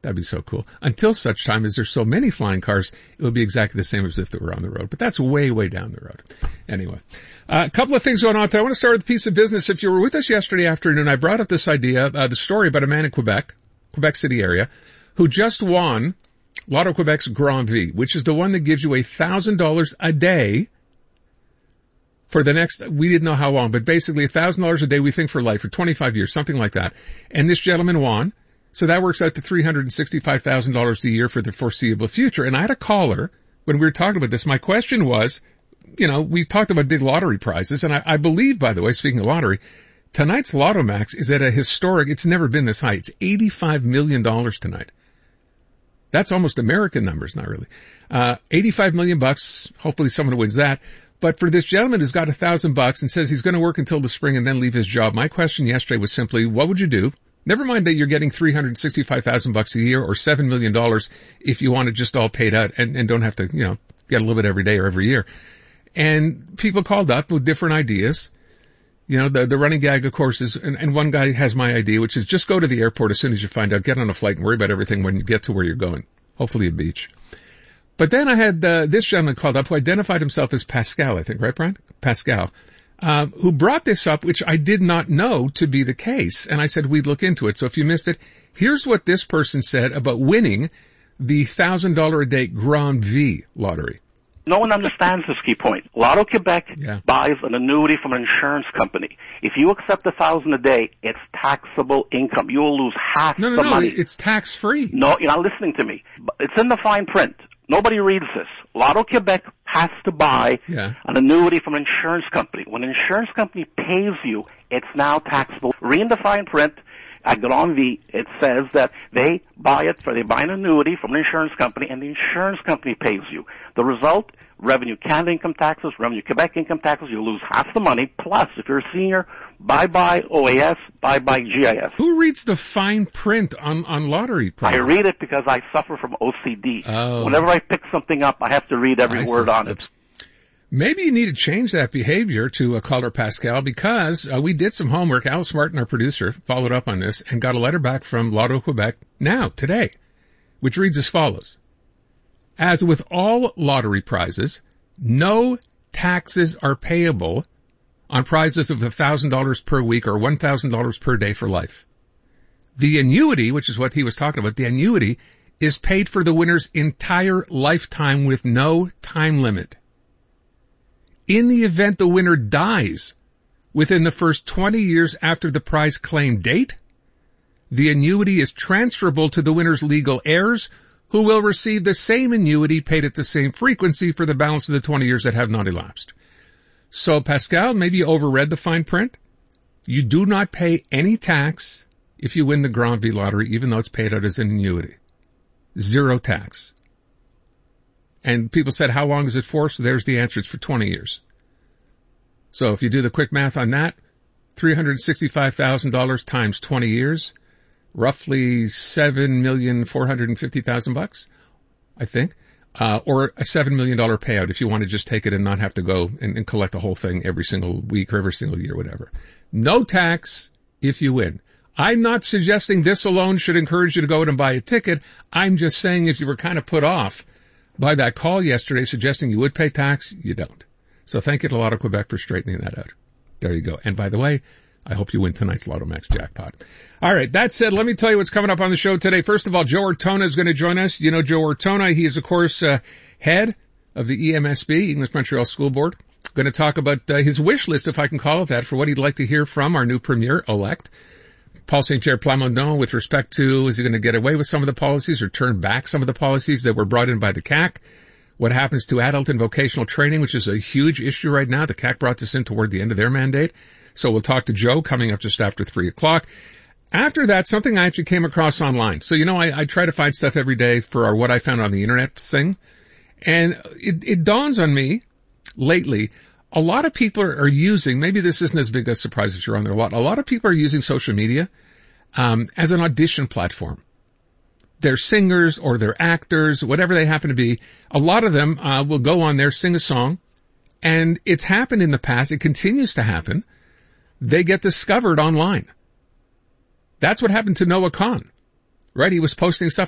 That'd be so cool. Until such time as there's so many flying cars, it would be exactly the same as if they were on the road. But that's way, way down the road. Anyway, a couple of things going on today. I want to start with a piece of business. If you were with us yesterday afternoon, I brought up this idea, the story about a man in Quebec City area, who just won Lotto Quebec's Grand V, which is the one that gives you $1,000 a day for the next, we didn't know how long, but basically $1,000 a day, we think, for life, for 25 years, something like that. And this gentleman won. So that works out to $365,000 a year for the foreseeable future. And I had a caller when we were talking about this. My question was, we talked about big lottery prizes, and I believe, by the way, speaking of lottery, tonight's Lotto Max is at a historic, it's never been this high. It's $85 million tonight. That's almost American numbers, not really. $85 million bucks. Hopefully someone wins that. But for this gentleman who's got $1,000 and says he's going to work until the spring and then leave his job, my question yesterday was simply, what would you do? Never mind that you're getting $365,000 a year or $7 million if you want it just all paid out and don't have to, get a little bit every day or every year. And people called up with different ideas. The running gag, of course, is, and one guy has my idea, which is just go to the airport as soon as you find out, get on a flight and worry about everything when you get to where you're going. Hopefully a beach. But then I had this gentleman called up who identified himself as Pascal, I think, right, Brian? Pascal. Who brought this up, which I did not know to be the case. And I said we'd look into it. So if you missed it, here's what this person said about winning the $1,000 a day Grand V lottery. No one understands this key point. Lotto Quebec buys an annuity from an insurance company. If you accept $1,000 a day, it's taxable income. You will lose half the money. It's tax-free. No, you're not listening to me. It's in the fine print. Nobody reads this. Lotto Quebec has to buy an annuity from an insurance company. When an insurance company pays you, it's now taxable. Read the fine print at Grand V. It says that they buy an annuity from an insurance company, and the insurance company pays you. The result, Revenue Canada income taxes, Revenue Quebec income taxes, you lose half the money. Plus, if you're a senior, bye-bye OAS, bye-bye GIS. Who reads the fine print on lottery prizes? I read it because I suffer from OCD. Oh. Whenever I pick something up, I have to read every word on it. Maybe you need to change that behavior to caller Pascal, because we did some homework. Alice Martin, our producer, followed up on this and got a letter back from Lotto Quebec today, which reads as follows. As with all lottery prizes, no taxes are payable on prizes of $1,000 per week or $1,000 per day for life. The annuity, which is what he was talking about, the annuity is paid for the winner's entire lifetime with no time limit. In the event the winner dies within the first 20 years after the prize claim date, the annuity is transferable to the winner's legal heirs, who will receive the same annuity paid at the same frequency for the balance of the 20 years that have not elapsed. So, Pascal, maybe you overread the fine print. You do not pay any tax if you win the Grand V lottery, even though it's paid out as an annuity. Zero tax. And people said, how long is it for? So there's the answer. It's for 20 years. So if you do the quick math on that, $365,000 times 20 years, roughly $7,450,000, I think, or a $7 million payout if you want to just take it and not have to go and collect the whole thing every single week or every single year, whatever. No tax if you win. I'm not suggesting this alone should encourage you to go out and buy a ticket. I'm just saying if you were kind of put off by that call yesterday suggesting you would pay tax, you don't. So thank you to Lotto Quebec for straightening that out. There you go. And by the way, I hope you win tonight's Lotto Max jackpot. All right, that said, let me tell you what's coming up on the show today. First of all, Joe Ortona is going to join us. You know Joe Ortona. He is, of course, head of the EMSB, English Montreal School Board. Going to talk about his wish list, if I can call it that, for what he'd like to hear from our new premier-elect, Paul Saint-Pierre Plamondon, with respect to, is he going to get away with some of the policies or turn back some of the policies that were brought in by the CAC? What happens to adult and vocational training, which is a huge issue right now. The CAC brought this in toward the end of their mandate. So we'll talk to Joe coming up just after 3 o'clock. After that, something I actually came across online. So, I try to find stuff every day for our What I Found on the Internet thing. And it dawns on me lately, a lot of people are using, maybe this isn't as big a surprise if you're on there a lot of people are using social media as an audition platform. They're singers or they're actors, whatever they happen to be. A lot of them will go on there, sing a song, and it's happened in the past. It continues to happen. They get discovered online. That's what happened to Noah Kahn, right? He was posting stuff